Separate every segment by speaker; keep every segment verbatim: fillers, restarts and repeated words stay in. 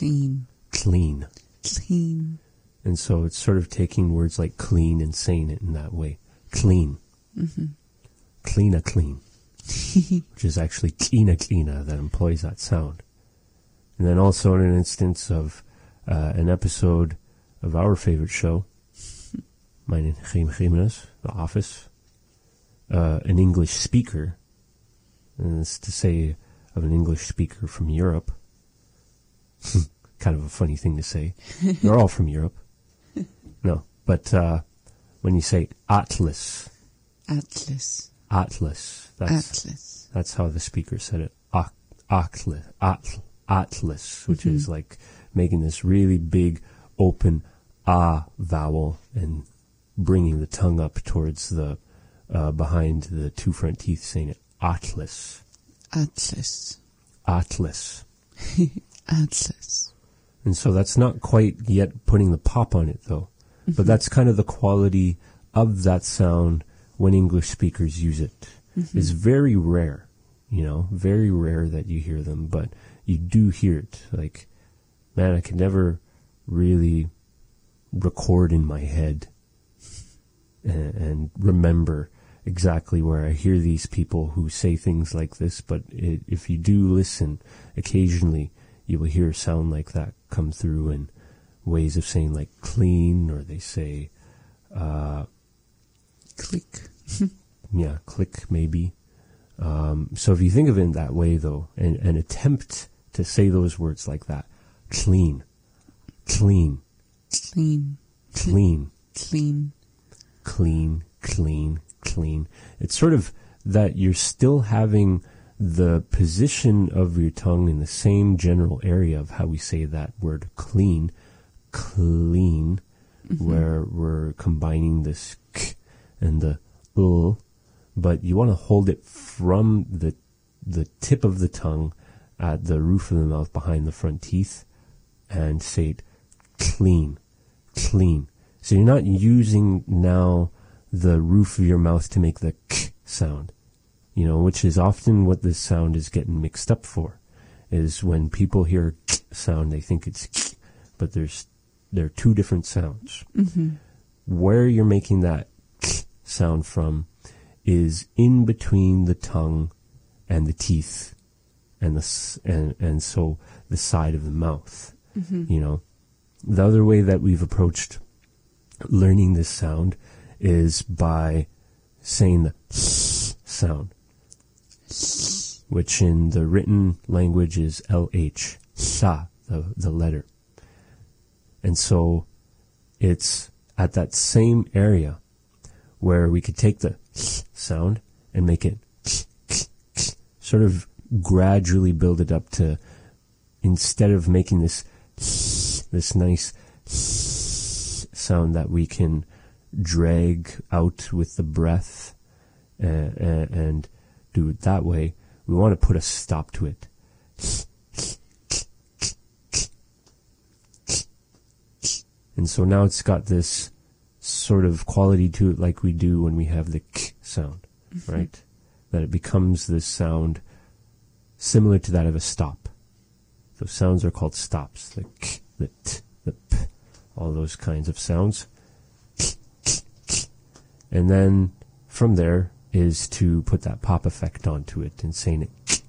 Speaker 1: Clean.
Speaker 2: Clean.
Speaker 1: Clean.
Speaker 2: And so it's sort of taking words like clean and saying it in that way. Clean.
Speaker 1: Mm-hmm.
Speaker 2: Clean a clean. Which is actually cleana cleana that employs that sound. And then also in an instance of uh, an episode of our favorite show, mine and Jaime Jimenez, The Office, uh, an English speaker, and it's to say of an English speaker from Europe, kind of a funny thing to say. They're all from Europe. No, but uh, when you say Atlas.
Speaker 1: Atlas.
Speaker 2: Atlas. That's,
Speaker 1: Atlas.
Speaker 2: That's how the speaker said it. Atlas. Atlas. Atlas, which mm-hmm. is like making this really big, open ah vowel and bringing the tongue up towards the, uh, behind the two front teeth, saying it. Atlas.
Speaker 1: Atlas.
Speaker 2: Atlas.
Speaker 1: Atlas.
Speaker 2: And so that's not quite yet putting the pop on it, though. Mm-hmm. But that's kind of the quality of that sound when English speakers use it. Mm-hmm. It's very rare, you know, very rare that you hear them, but you do hear it. Like, man, I can never really record in my head and, and remember exactly where I hear these people who say things like this, but it, if you do listen, occasionally you will hear a sound like that come through in ways of saying like clean, or they say uh,
Speaker 1: click.
Speaker 2: Yeah, click maybe. Um, so if you think of it in that way, though, and, and attempt to say those words like that, clean, clean,
Speaker 1: clean,
Speaker 2: clean,
Speaker 1: clean,
Speaker 2: clean, clean, clean. It's sort of that you're still having the position of your tongue in the same general area of how we say that word clean, clean, mm-hmm. where we're combining this k and the l, but you want to hold it from the the tip of the tongue at the roof of the mouth behind the front teeth and say it clean, clean. So you're not using now the roof of your mouth to make the k sound, you know, which is often what this sound is getting mixed up for, is when people hear k sound, they think it's k, but there's there are two different sounds.
Speaker 1: Mm-hmm.
Speaker 2: Where you're making that k sound from is in between the tongue and the teeth and the and and so the side of the mouth.
Speaker 1: Mm-hmm.
Speaker 2: You know, the other way that we've approached learning this sound is by saying the sound, which in the written language is L H, sa, the the letter. And so it's at that same area where we could take the sound and make it sort of gradually build it up to, instead of making this this nice sound that we can drag out with the breath and, and, and do it that way, we want to put a stop to it. And so now it's got this sort of quality to it like we do when we have the k sound, mm-hmm. right? That it becomes this sound similar to that of a stop. So sounds are called stops. The k, the t, the p, all those kinds of sounds. And then from there is to put that pop effect onto it and saying it.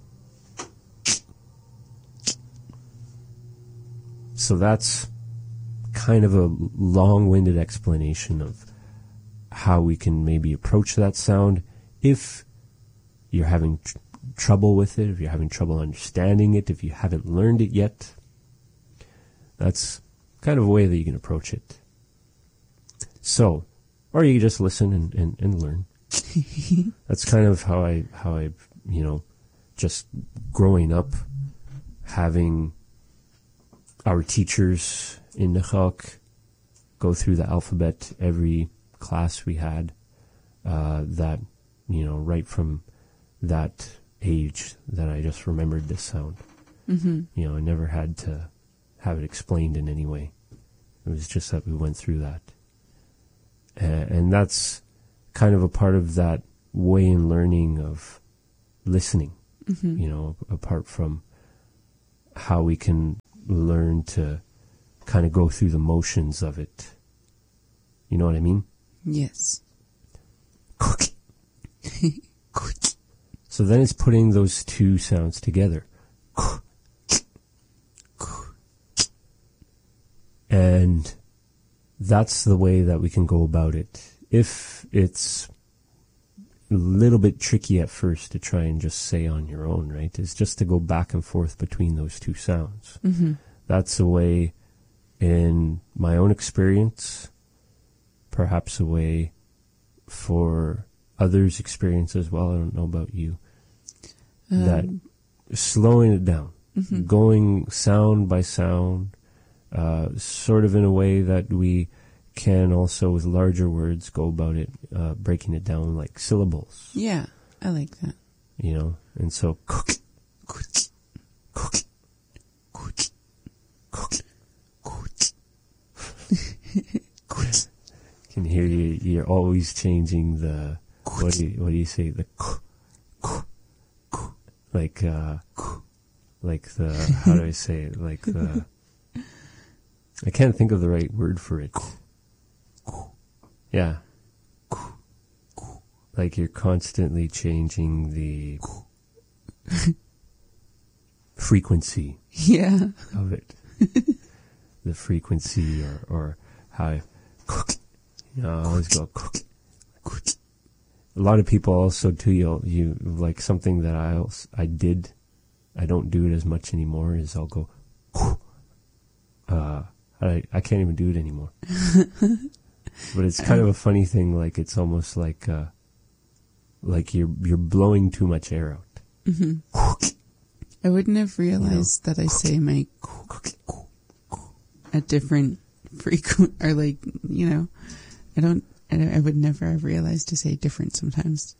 Speaker 2: So that's kind of a long-winded explanation of how we can maybe approach that sound if you're having tr- trouble with it, if you're having trouble understanding it, if you haven't learned it yet. That's kind of a way that you can approach it. So, or you can just listen and, and, and learn. That's kind of how I, how I, you know, just growing up, having our teachers in Nechok go through the alphabet every class we had, uh, that, you know, right from that age that I just remembered this sound.
Speaker 1: Mm-hmm.
Speaker 2: You know, I never had to have it explained in any way. It was just that we went through that. Uh, and that's kind of a part of that way in learning of listening,
Speaker 1: mm-hmm.
Speaker 2: you know, apart from how we can learn to kind of go through the motions of it. You know what I mean?
Speaker 1: Yes.
Speaker 2: So then it's putting those two sounds together. And that's the way that we can go about it. If it's a little bit tricky at first to try and just say on your own, right? Is just to go back and forth between those two sounds.
Speaker 1: Mm-hmm.
Speaker 2: That's a way, in my own experience, perhaps a way for others' experience as well. I don't know about you.
Speaker 1: Um,
Speaker 2: that slowing it down,
Speaker 1: mm-hmm.
Speaker 2: going sound by sound, uh, sort of in a way that we can also, with larger words, go about it, uh, breaking it down like syllables.
Speaker 1: Yeah, I like that.
Speaker 2: You know, and so can hear you. You're always changing the. What do you, what do you say? The like uh, like the. How do I say it? Like the. I can't think of the right word for it. Yeah. Like you're constantly changing the frequency
Speaker 1: Yeah.
Speaker 2: of it. The frequency or, or how, you know, I always go, a lot of people also too, you you like something that I also, I did, I don't do it as much anymore, is I'll go, uh, I, I can't even do it anymore. But it's kind of a funny thing, like it's almost like, uh, like you're, you're blowing too much air out.
Speaker 1: Mm-hmm. I wouldn't have realized you know? that I say my at different frequent, or like, you know, I don't, I, don't, I would never have realized to say different sometimes.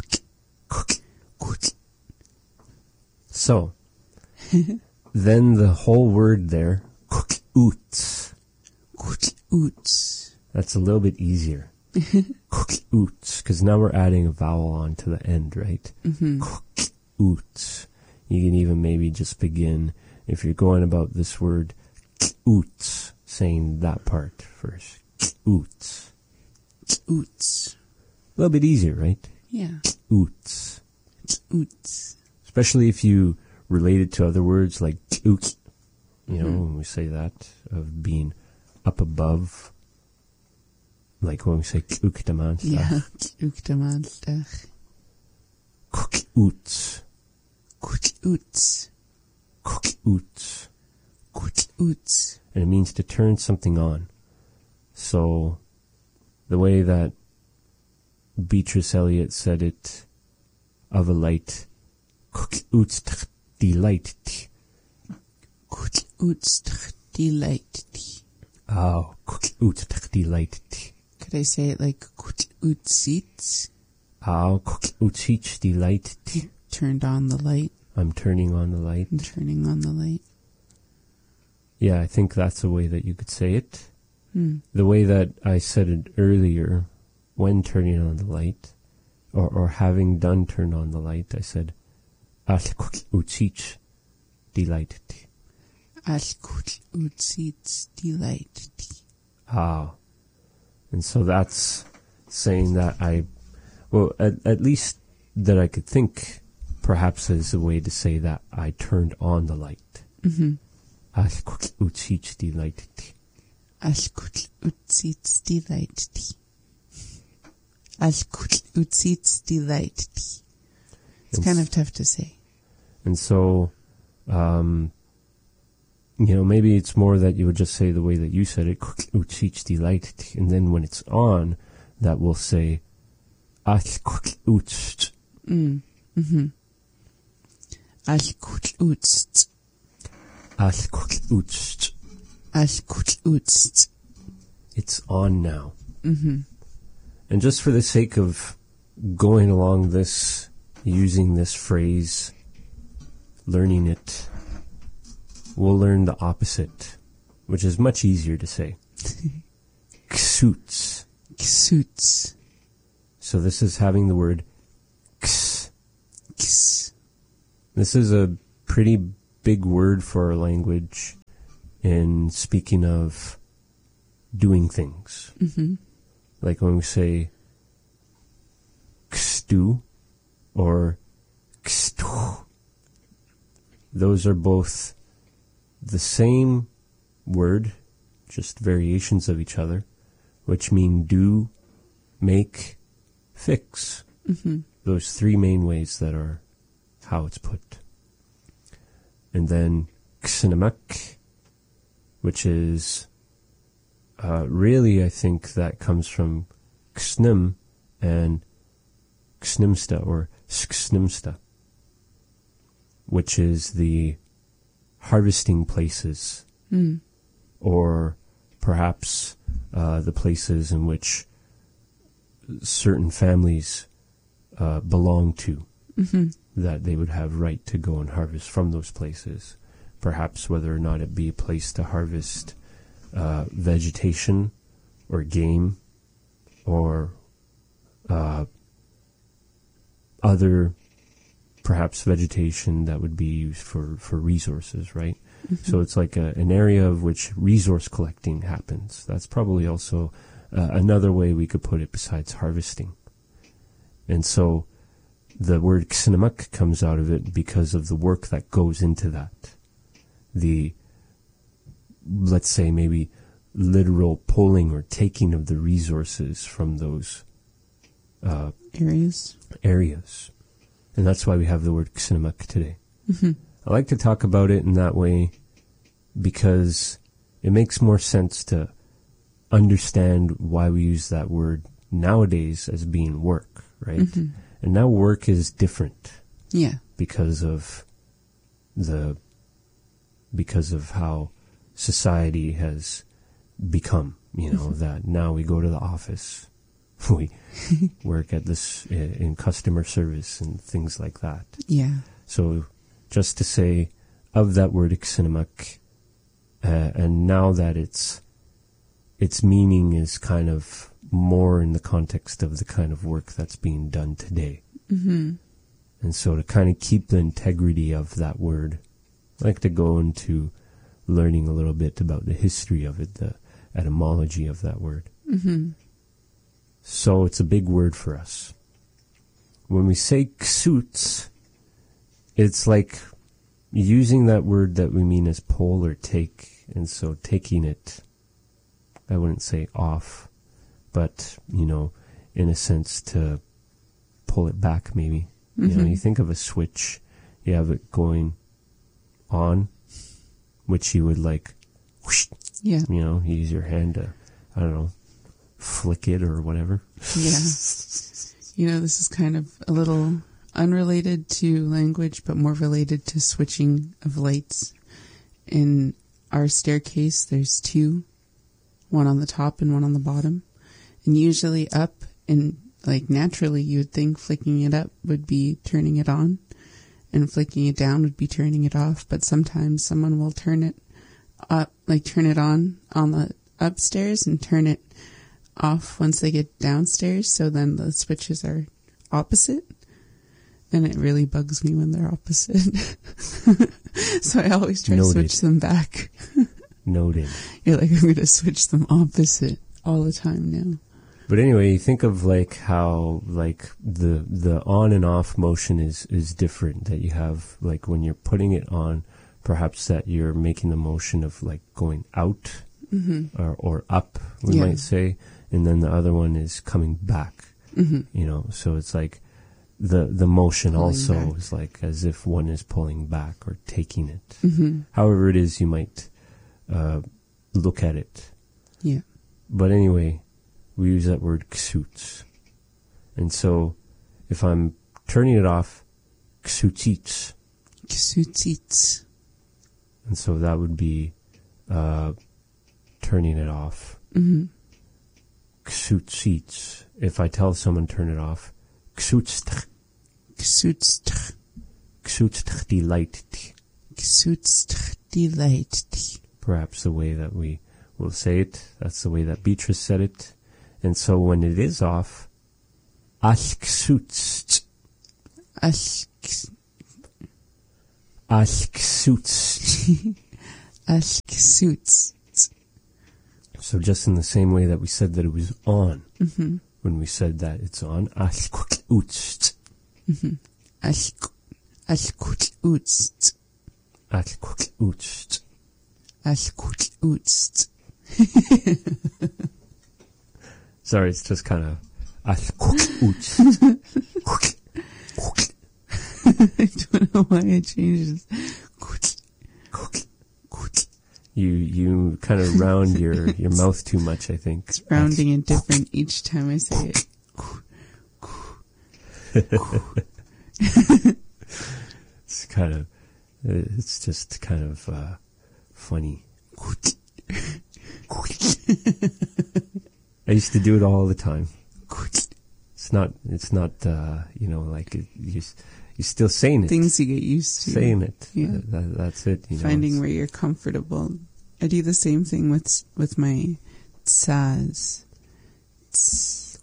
Speaker 2: So, then the whole word there, oots.
Speaker 1: Oots.
Speaker 2: That's a little bit easier. Oots, because now we're adding a vowel on to the end, right?
Speaker 1: Mm-hmm.
Speaker 2: Oots. You can even maybe just begin, if you're going about this word, oots, saying that part first. Oots.
Speaker 1: Oots.
Speaker 2: A little bit easier, right?
Speaker 1: Yeah.
Speaker 2: Oots.
Speaker 1: Oots.
Speaker 2: Especially if you relate it to other words like ook. You know,
Speaker 1: Mm-hmm.
Speaker 2: when we say that, of being up above. Like when we say uktaman stuff.
Speaker 1: Yeah. Uktaman stuff.
Speaker 2: Oots.
Speaker 1: Oots.
Speaker 2: Oots.
Speaker 1: Oots.
Speaker 2: And it means to turn something on. So, the way that Beatrice Eliot said it, of a light, oots delight.
Speaker 1: Oots delight.
Speaker 2: Oh, oots delight.
Speaker 1: Could I say it like ootsits?
Speaker 2: Oh, ootsich delight.
Speaker 1: Turned on the light.
Speaker 2: I'm turning on the light.
Speaker 1: I'm turning on the light.
Speaker 2: Yeah, I think that's a way that you could say it.
Speaker 1: Hmm.
Speaker 2: The way that I said it earlier, when turning on the light, or, or having done turn on the light, I said, ootsich delight.
Speaker 1: Alkut utsits delight.
Speaker 2: Ah. And so that's saying that I, well, at, at least that I could think perhaps as a way to say that I turned on the light.
Speaker 1: Mm-hmm.
Speaker 2: Alkut utsich delight.
Speaker 1: Alkut utsits delight. Alkut utsits delight. It's kind of tough to say.
Speaker 2: And so, um, you know, maybe it's more that you would just say the way that you said it, utsich delight, and then when it's on, that will say, uts.
Speaker 1: Mm. Mm-hmm. Alkut uts.
Speaker 2: Uts.
Speaker 1: Alkut uts.
Speaker 2: It's on now.
Speaker 1: Mm-hmm.
Speaker 2: And just for the sake of going along this, using this phrase, learning it, we'll learn the opposite, which is much easier to say. Ksuits.
Speaker 1: Ksuits.
Speaker 2: So this is having the word ks.
Speaker 1: Ks.
Speaker 2: This is a pretty big word for our language. in speaking of doing things.
Speaker 1: Mm-hmm.
Speaker 2: Like when we say kstu or kstu, those are both the same word, just variations of each other, which mean do, make, fix.
Speaker 1: Mm-hmm.
Speaker 2: Those three main ways that are how it's put. And then ksinamak, which is uh, really, I think that comes from ksnim and ksnimsta or sksnimsta, which is the harvesting places,
Speaker 1: mm.
Speaker 2: or perhaps uh, the places in which certain families uh, belong to,
Speaker 1: mm-hmm.
Speaker 2: that they would have right to go and harvest from those places. Perhaps whether or not it be a place to harvest uh, vegetation or game or uh, other perhaps vegetation that would be used for, for resources, right? Mm-hmm. So it's like a, an area of which resource collecting happens. That's probably also uh, another way we could put it besides harvesting. And so the word ksinamak comes out of it because of the work that goes into that. The, let's say maybe literal pulling or taking of the resources from those uh,
Speaker 1: areas.
Speaker 2: areas. And that's why we have the word ksinamak today.
Speaker 1: Mm-hmm.
Speaker 2: I like to talk about it in that way because it makes more sense to understand why we use that word nowadays as being work, right?
Speaker 1: Mm-hmm.
Speaker 2: And now work is different.
Speaker 1: Yeah.
Speaker 2: Because of the, because of how society has become, you know, that now we go to the office, we work at this, uh, in customer service and things like that.
Speaker 1: Yeah.
Speaker 2: So just to say of that word ksinamak, uh, and now that it's, its meaning is kind of more in the context of the kind of work that's being done today.
Speaker 1: Mm-hmm.
Speaker 2: And so to kind of keep the integrity of that word, I like to go into learning a little bit about the history of it, the etymology of that word.
Speaker 1: Mm-hmm.
Speaker 2: So it's a big word for us. When we say ksuts, it's like using that word that we mean as pull or take, and so taking it, I wouldn't say off, but, you know, in a sense to pull it back maybe. Mm-hmm. You know, you think of a switch, you have it going on, which you would like, whoosh,
Speaker 1: yeah.
Speaker 2: you know, you use your hand to, I don't know, flick it or whatever.
Speaker 1: Yeah. You know, this is kind of a little unrelated to language, but more related to switching of lights. In our staircase, there's two, one on the top and one on the bottom. And usually up, and like naturally you would think flicking it up would be turning it on, and flicking it down would be turning it off. But sometimes someone will turn it up, like turn it on on the upstairs and turn it off once they get downstairs. So then the switches are opposite. And it really bugs me when they're opposite. So I always try
Speaker 2: Noted.
Speaker 1: to switch them back.
Speaker 2: Noted.
Speaker 1: You're like, I'm going to switch them opposite all the time now.
Speaker 2: But anyway, you think of like how like the the on and off motion is, is different, that you have like when you're putting it on, perhaps that you're making the motion of like going out, mm-hmm. or, or up, we
Speaker 1: yeah.
Speaker 2: might say, and then the other one is coming back,
Speaker 1: mm-hmm.
Speaker 2: you know, so it's like the the motion
Speaker 1: pulling
Speaker 2: also
Speaker 1: back.
Speaker 2: is like as if one is pulling back or taking it.
Speaker 1: Mm-hmm.
Speaker 2: However it is you might uh, look at it.
Speaker 1: Yeah.
Speaker 2: But anyway, we use that word ksuts. And so if I'm turning it off, ksutits.
Speaker 1: Ksutits.
Speaker 2: And so that would be uh, turning it off.
Speaker 1: Mm-hmm.
Speaker 2: Ksutits. If I tell someone turn it off, ksutstch.
Speaker 1: Ksutstch.
Speaker 2: Ksutstch delight.
Speaker 1: Ksutstch delight.
Speaker 2: Perhaps the way that we will say it. That's the way that Beatrice said it. And so when it is off, ashksutst.
Speaker 1: Ashks.
Speaker 2: Ashksutst.
Speaker 1: Ashksuits.
Speaker 2: So just in the same way that we said that it was on,
Speaker 1: Mm-hmm.
Speaker 2: when we said that it's on, ashksuits.
Speaker 1: Mm-hmm. Ashk. Ashksuits.
Speaker 2: Ashksuits.
Speaker 1: Ashksuits.
Speaker 2: Sorry, it's just kind of ashksuits.
Speaker 1: I don't know why it changes.
Speaker 2: You you kind of round your, your mouth too much, I think.
Speaker 1: It's rounding it different each time I say it.
Speaker 2: It's kind of, it's just kind of uh, funny. I used to do it all the time. It's not, it's not, uh, you know, like it, you, you're still saying it.
Speaker 1: Things you get used to.
Speaker 2: Saying it.
Speaker 1: Yeah.
Speaker 2: That, that, that's it. You know,
Speaker 1: Finding where you're comfortable. I do the same thing with with my tsas. Ts.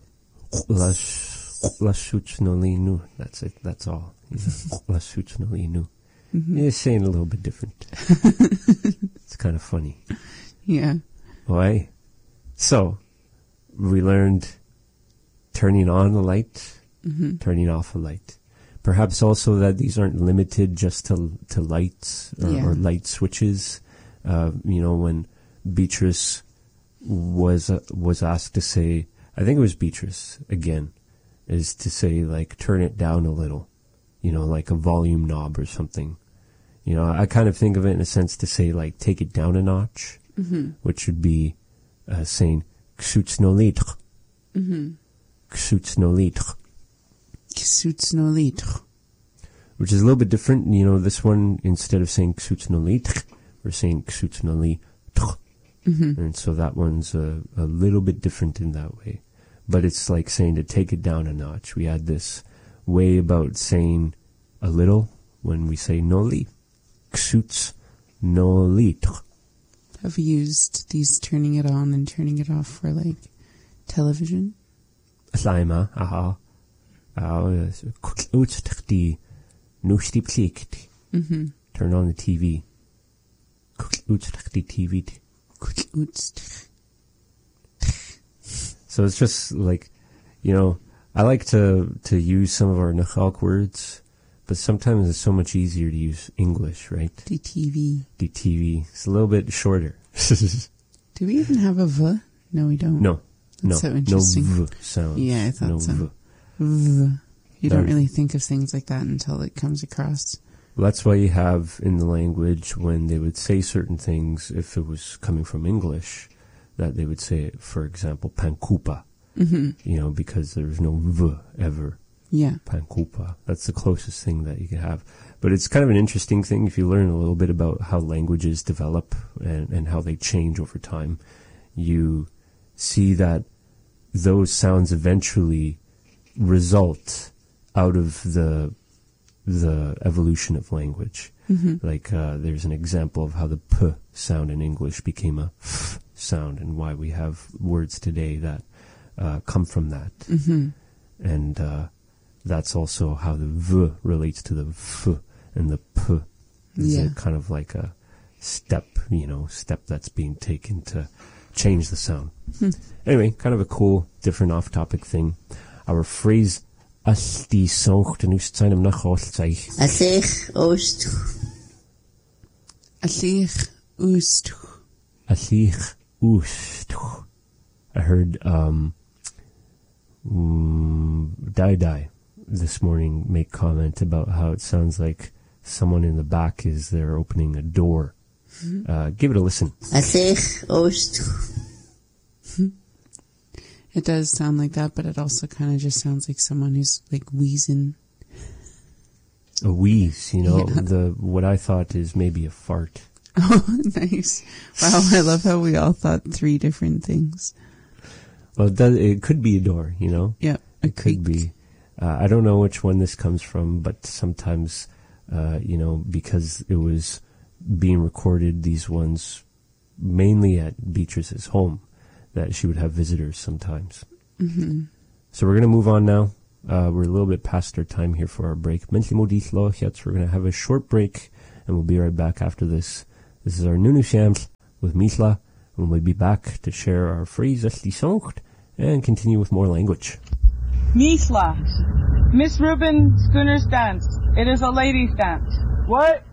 Speaker 2: Lashuchnolinu. That's it. That's all. Lashuchnolinu.
Speaker 1: Mm-hmm.
Speaker 2: You're saying a little bit different. It's kind of funny.
Speaker 1: Yeah.
Speaker 2: Why? So, we learned turning on a light,
Speaker 1: Mm-hmm.
Speaker 2: turning off a light. Perhaps also that these aren't limited just to to lights or,
Speaker 1: Yeah.
Speaker 2: or light switches. Uh, you know, when Beatrice was uh, was asked to say, I think it was Beatrice again, is to say like turn it down a little, you know, like a volume knob or something. You know, I kind of think of it in a sense to say like take it down a notch,
Speaker 1: Mm-hmm.
Speaker 2: which would be uh, saying "Ksuts no litre."
Speaker 1: Mm-hmm.
Speaker 2: Ksuts no litre.
Speaker 1: Ksuts no litre.
Speaker 2: Which is a little bit different. You know, this one, instead of saying "Ksuts no litre," we're saying "Ksuts no litre."
Speaker 1: Mm-hmm.
Speaker 2: And so that one's a, a little bit different in that way. But it's like saying to take it down a notch. We had this way about saying a little when we say "no li." Ksuts no litre.
Speaker 1: Have you used these turning it on and turning it off for like television?
Speaker 2: Slaima, aha. Ksuts nushti plikt.
Speaker 1: Mm-hmm.
Speaker 2: Turn on the T V. Ksuts T V. So it's just like, you know, I like to, to use some of our Nachalk words, but sometimes it's so much easier to use English, right?
Speaker 1: D T V.
Speaker 2: D T V. It's a little bit shorter.
Speaker 1: Do we even have a V? No, we don't.
Speaker 2: No.
Speaker 1: That's
Speaker 2: no.
Speaker 1: so interesting.
Speaker 2: No V sound.
Speaker 1: Yeah, I thought
Speaker 2: no
Speaker 1: so.
Speaker 2: V.
Speaker 1: V. You don't
Speaker 2: That-
Speaker 1: really think of things like that until it comes across.
Speaker 2: Well, that's why you have in the language when they would say certain things, if it was coming from English, that they would say, for example, pankupa,
Speaker 1: Mm-hmm.
Speaker 2: you know, because there's no V ever.
Speaker 1: Yeah.
Speaker 2: Pankupa. That's the closest thing that you can have. But it's kind of an interesting thing if you learn a little bit about how languages develop and, and how they change over time. You see that those sounds eventually result out of the the evolution of language.
Speaker 1: Mm-hmm.
Speaker 2: Like uh, there's an example of how the P sound in English became a F sound and why we have words today that uh, come from that.
Speaker 1: Mm-hmm.
Speaker 2: And uh, that's also how the V relates to the F, and the P is
Speaker 1: Yeah.
Speaker 2: a kind of like a step, you know, step that's being taken to change the sound.
Speaker 1: Hmm.
Speaker 2: Anyway, kind of a cool, different off-topic thing. Our phrase "Asti soncht en ust zijn nach Ostzeich."
Speaker 3: Asich oost.
Speaker 1: Alich ust.
Speaker 2: Asich ust. I heard um, mm, Dai Dai this morning make comment about how it sounds like someone in the back is there opening a door. Uh, give it a listen.
Speaker 3: Asich oost.
Speaker 1: It does sound like that, but it also kind of just sounds like someone who's like wheezing.
Speaker 2: A wheeze, you know,
Speaker 1: Yeah.
Speaker 2: the what I thought is maybe a fart.
Speaker 1: Oh, nice. Wow, I love how we all thought three different things.
Speaker 2: Well, it, does, it could be a door, you know.
Speaker 1: Yeah, a
Speaker 2: It
Speaker 1: creak.
Speaker 2: could be. Uh, I don't know which one this comes from, but sometimes, uh, you know, because it was being recorded, these ones mainly at Beatrice's home, that she would have visitors sometimes.
Speaker 1: Mm-hmm.
Speaker 2: So we're going to move on now. Uh, we're a little bit past our time here for our break. We're going to have a short break, and we'll be right back after this. This is our Nunu Shams with Misla, and we'll be back to share our phrases lisocht and continue with more language.
Speaker 4: Misla. Miss Rubin Schooner's dance. It is a ladies' dance.
Speaker 5: What?